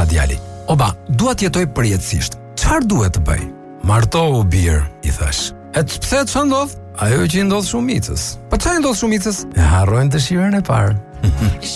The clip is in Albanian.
tha djali. Oba, dua të jetoj përjetësisht. Çfarë duhet të bëj? Martohu bir, I thash. Pse ç'o ndodh? Ajo që I ndodh shumicës. Po çfarë ndodh shumicës? E harrojnë dëshirën e parë.